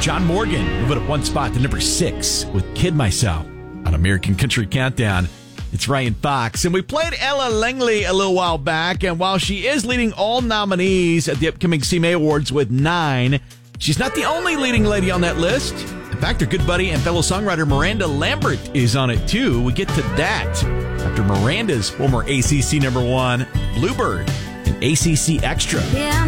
John Morgan moving up one spot to number 6 with Kid Myself on American Country Countdown. It's Ryan Fox. And we played Ella Langley a little while back. And while she is leading all nominees at the upcoming CMA Awards with 9, she's not the only leading lady on that list. In fact, her good buddy and fellow songwriter Miranda Lambert is on it too. We get to that after Miranda's former ACC number 1, Bluebird, and ACC Extra. Yeah.